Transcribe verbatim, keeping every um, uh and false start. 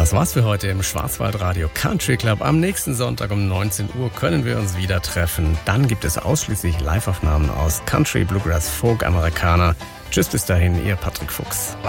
Das war's für heute im Schwarzwaldradio Country Club. Am nächsten Sonntag um neunzehn Uhr können wir uns wieder treffen. Dann gibt es ausschließlich Live-Aufnahmen aus Country, Bluegrass, Folk, Amerikaner. Tschüss, bis dahin, Ihr Patrick Fuchs.